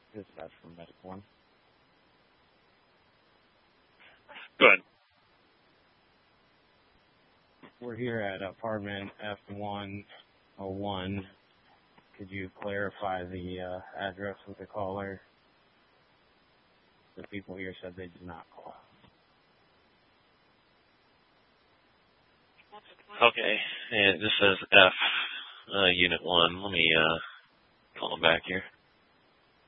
Dispatch from Medic 1. Go ahead. We're here at apartment F101. Could you clarify the address of the caller? The people here said they did not call. Okay, and this says F, Unit 1. Let me call him back here.